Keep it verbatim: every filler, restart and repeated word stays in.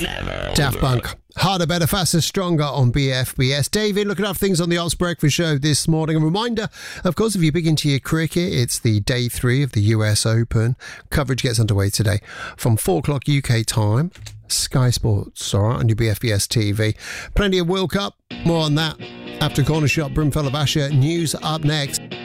Daft Punk. Harder, better, faster, stronger on B F B S. David, looking after things on the Oz Breakfast Show this morning. A reminder, of course, if you're big into your cricket, it's the day three of the U S Open. Coverage gets underway today from four o'clock U K time. Sky Sports, all right, on your B F B S T V. Plenty of World Cup. More on that after Corner Shop. Brimfell of Asher. News up next.